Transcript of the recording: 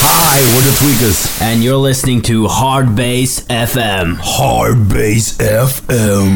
Hi, we're the Tweakers. And you're listening to Hard Bass FM. Hard Bass FM.